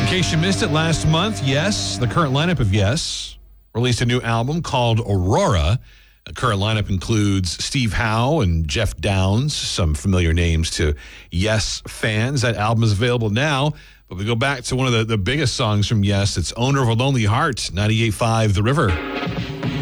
case you missed it last month, Yes, the current lineup of Yes released a new album called Aurora. The current lineup includes Steve Howe and Jeff Downs, some familiar names to Yes fans. That album is available now, but we go back to one of the biggest songs from Yes. It's Owner of a Lonely Heart, 98.5 The River.